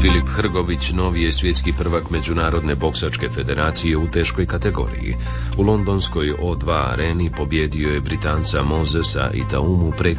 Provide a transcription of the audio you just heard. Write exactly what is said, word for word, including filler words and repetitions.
Filip Hrgović novi je svjetski prvak Međunarodne boksačke federacije u teškoj kategoriji. U londonskoj O dva areni pobjedio je Britanca Mosesa Itaumu preko